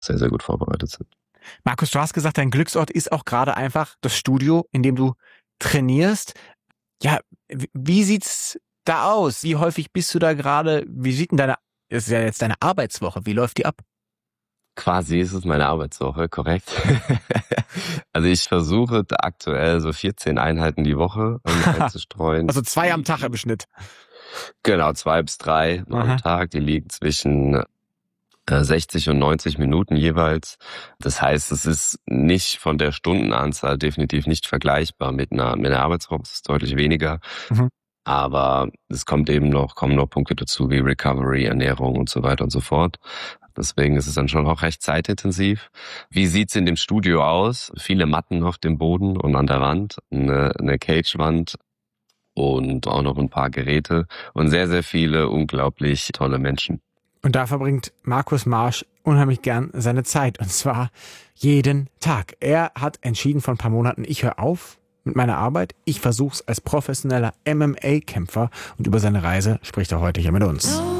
sehr, sehr gut vorbereitet sind. Markus, du hast gesagt, dein Glücksort ist auch gerade einfach das Studio, in dem du trainierst. Ja, wie sieht's da aus? Wie häufig bist du da gerade? Wie sieht denn das ist ja jetzt deine Arbeitswoche, wie läuft die ab? Quasi ist es meine Arbeitswoche, korrekt. Also ich versuche aktuell so 14 Einheiten die Woche einzustreuen. Also 2 am Tag im Schnitt. Genau, 2 bis 3 am Aha. Tag. Die liegen zwischen 60 und 90 Minuten jeweils. Das heißt, es ist nicht von der Stundenanzahl definitiv nicht vergleichbar mit einer Arbeitswoche. Es ist deutlich weniger. Mhm. Aber es kommen noch Punkte dazu wie Recovery, Ernährung und so weiter und so fort. Deswegen ist es dann schon auch recht zeitintensiv. Wie sieht's in dem Studio aus? Viele Matten auf dem Boden und an der Wand, eine Cagewand und auch noch ein paar Geräte und sehr, sehr viele unglaublich tolle Menschen. Und da verbringt Markus Marsch unheimlich gern seine Zeit. Und zwar jeden Tag. Er hat entschieden vor ein paar Monaten, ich höre auf mit meiner Arbeit. Ich versuche es als professioneller MMA-Kämpfer. Und über seine Reise spricht er heute hier mit uns.